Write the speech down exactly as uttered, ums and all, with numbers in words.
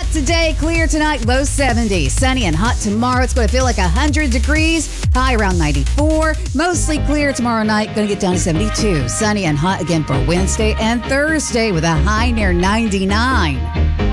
today, clear tonight, low seventies. Sunny and hot tomorrow. It's going to feel like one hundred degrees, high around ninety-four. Mostly clear tomorrow night, going to get down to seventy-two. Sunny and hot again for Wednesday and Thursday with a high near ninety-nine.